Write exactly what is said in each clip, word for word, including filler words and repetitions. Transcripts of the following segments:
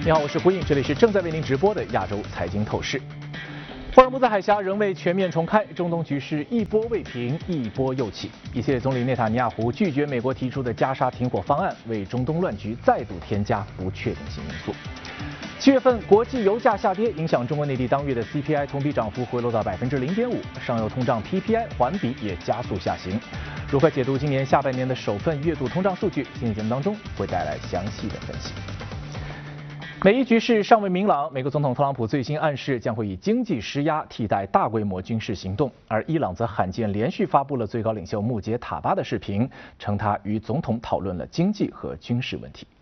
你好，我是胡颖，这里是正在为您直播的亚洲财经透视。霍尔木兹海峡仍未全面重开，中东局势一波未平，一波又起。以色列总理内塔尼亚胡拒绝美国提出的加沙停火方案，为中东乱局再度添加不确定性因素。七月份国际油价下跌，影响中国内地当月的 C P I 同比涨幅回落到百分之零点五，上游通胀 P P I 环比也加速下行。如何解读今年下半年的首份月度通胀数据？今天节目当中会带来详细的分析。美伊局势尚未明朗，美国总统特朗普最新暗示将会以经济施压替代大规模军事行动，而伊朗则罕见连续发布了最高领袖穆杰塔巴的视频，称他与总统讨论了经济和军事问题。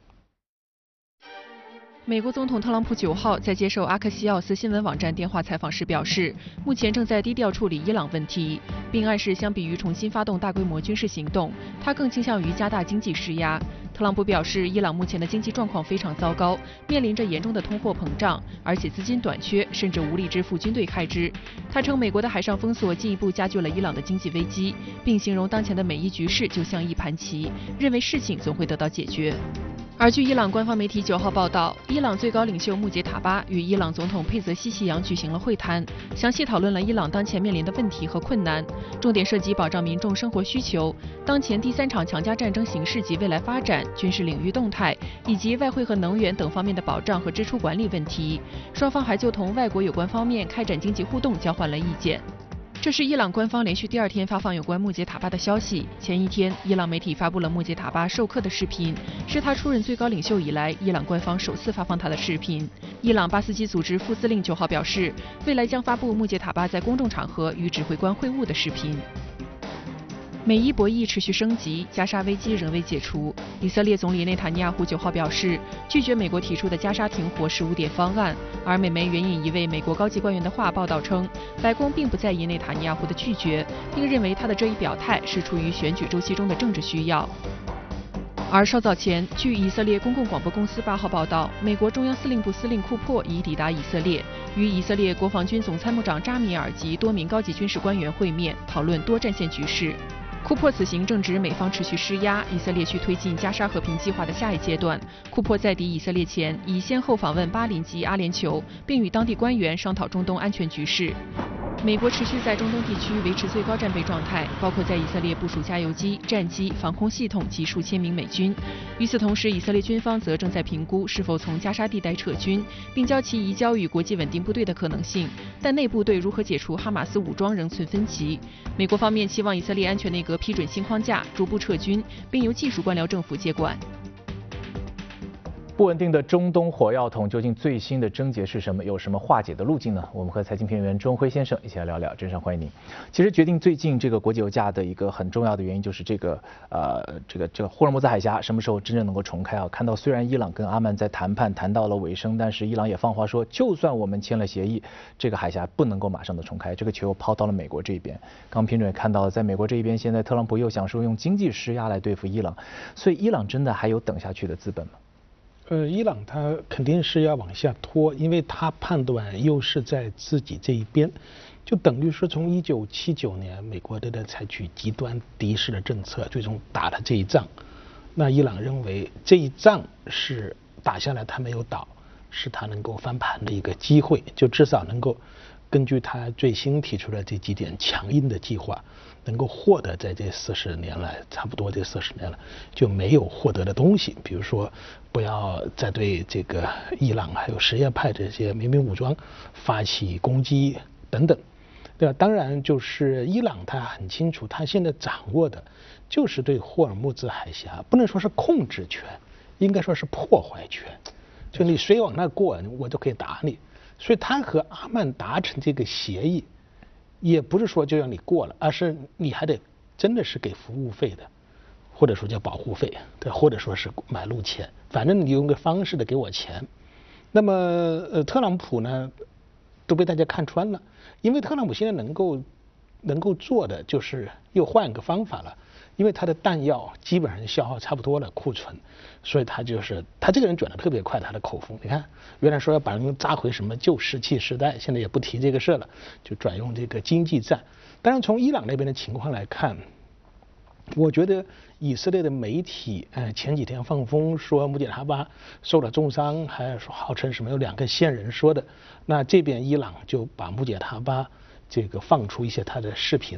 美国总统特朗普九号在接受阿克西奥斯新闻网站电话采访时表示，目前正在低调处理伊朗问题，并暗示相比于重新发动大规模军事行动，他更倾向于加大经济施压。特朗普表示，伊朗目前的经济状况非常糟糕，面临着严重的通货膨胀，而且资金短缺，甚至无力支付军队开支。他称，美国的海上封锁进一步加剧了伊朗的经济危机，并形容当前的美伊局势就像一盘棋，认为事情总会得到解决。而据伊朗官方媒体九号报道，伊朗最高领袖穆杰塔巴与伊朗总统佩泽西奇扬举行了会谈，详细讨论了伊朗当前面临的问题和困难，重点涉及保障民众生活需求、当前第三场强加战争形势及未来发展、军事领域动态以及外汇和能源等方面的保障和支出管理问题。双方还就同外国有关方面开展经济互动交换了意见。这是伊朗官方连续第二天发放有关穆杰塔巴的消息。前一天，伊朗媒体发布了穆杰塔巴授课的视频，是他出任最高领袖以来，伊朗官方首次发放他的视频。伊朗巴斯基组织副司令九号表示，未来将发布穆杰塔巴在公众场合与指挥官会晤的视频。美伊博弈持续升级，加沙危机仍未解除。以色列总理内塔尼亚胡九号表示，拒绝美国提出的加沙停火十五点方案。而美媒援引一位美国高级官员的话报道称，白宫并不在意内塔尼亚胡的拒绝，并认为他的这一表态是出于选举周期中的政治需要。而稍早前，据以色列公共广播公司八号报道，美国中央司令部司令库珀已抵达以色列，与以色列国防军总参谋长扎米尔及多名高级军事官员会面，讨论多战线局势。库珀此行正值美方持续施压，以色列去推进加沙和平计划的下一阶段。库珀在抵以色列前，已先后访问巴林及阿联酋，并与当地官员商讨中东安全局势。美国持续在中东地区维持最高战备状态，包括在以色列部署加油机、战机、防空系统及数千名美军。与此同时，以色列军方则正在评估是否从加沙地带撤军，并将其移交与国际稳定部队的可能性。但内部对如何解除哈马斯武装仍存分歧。美国方面期望以色列安全内阁批准新框架，逐步撤军，并由技术官僚政府接管。 不稳定的中东火药桶究竟最新的症结是什么？有什么化解的路径呢？我们和财经评论员钟辉先生一起来聊聊。真上欢迎您。其实决定最近这个国际油价的一个很重要的原因就是这个呃这个这个霍尔木兹海峡什么时候真正能够重开啊？看到虽然伊朗跟阿曼在谈判谈到了尾声，但是伊朗也放话说，就算我们签了协议，这个海峡不能够马上的重开。这个球抛到了美国这边。刚评论也看到了，在美国这一边，现在特朗普又想说用经济施压来对付伊朗，所以伊朗真的还有等下去的资本吗？ 呃，伊朗它肯定是要往下拖，因为它判断优势在自己这一边，就等于说从一九七九年美国的采取极端敌视的政策，最终打了这一仗。那伊朗认为这一仗是打下来，他没有倒，是他能够翻盘的一个机会，就至少能够根据他最新提出的这几点强硬的计划，能够获得在这四十年来，差不多这四十年了就没有获得的东西，比如说不要再对这个伊朗还有什叶派这些民兵武装发起攻击等等，对吧？当然，就是伊朗他很清楚，他现在掌握的就是对霍尔木兹海峡，不能说是控制权，应该说是破坏权，就你谁往那过，我就可以打你。所以他和阿曼达成这个协议，也不是说就让你过了，而是你还得真的是给服务费的，或者说叫保护费，对，或者说是买路钱，反正你用个方式的给我钱。那么呃，特朗普呢都被大家看穿了，因为特朗普现在能够能够做的就是又换一个方法了，因为他的弹药基本上消耗差不多了，库存，所以他就是他这个人转得特别快，他的口风，你看原来说要把人扎回什么旧石器时代，现在也不提这个事了，就转用这个经济战。当然从伊朗那边的情况来看， 我觉得以色列的媒体，呃，前几天放风说穆杰塔巴受了重伤，还说号称是没有两个线人说的。那这边伊朗就把穆杰塔巴这个放出一些他的视频，